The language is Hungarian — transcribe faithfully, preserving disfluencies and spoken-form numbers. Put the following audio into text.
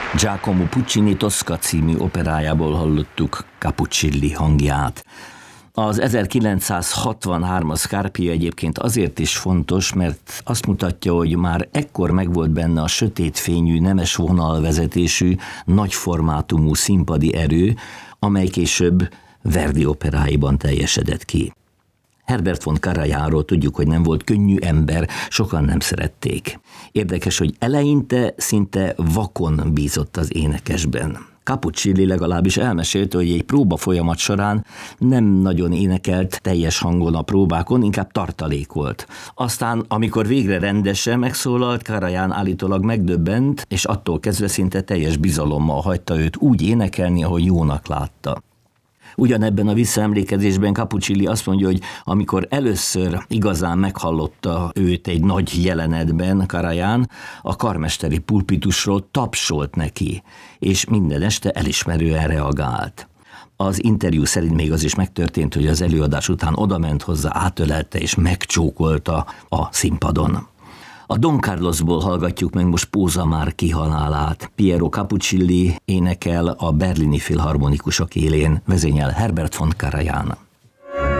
Giacomo Puccini Tosca című operájából hallottuk Capuccilli hangját. Az ezerkilencszázhatvanhármas Scarpia egyébként azért is fontos, mert azt mutatja, hogy már ekkor megvolt benne a sötétfényű, nemes vonalvezetésű, nagyformátumú színpadi erő, amely később Verdi operáiban teljesedett ki. Herbert von Karajanról tudjuk, hogy nem volt könnyű ember, sokan nem szerették. Érdekes, hogy eleinte szinte vakon bízott az énekesben. Capuccilli legalábbis elmesélte, hogy egy próba folyamat során nem nagyon énekelt teljes hangon a próbákon, inkább tartalékolt. Aztán, amikor végre rendesen megszólalt, Karajan állítólag megdöbbent, és attól kezdve szinte teljes bizalommal hagyta őt úgy énekelni, ahogy jónak látta. Ugyanebben a visszaemlékezésben Capuccilli azt mondja, hogy amikor először igazán meghallotta őt egy nagy jelenetben, Karajan, a karmesteri pulpitusról tapsolt neki, és minden este elismerően reagált. Az interjú szerint még az is megtörtént, hogy az előadás után odament hozzá, átölelte és megcsókolta a színpadon. A Don Carlosból hallgatjuk meg most Póza már kihalálát. Piero Capuccilli énekel, a berlini filharmonikusok élén vezényel Herbert von Karajan.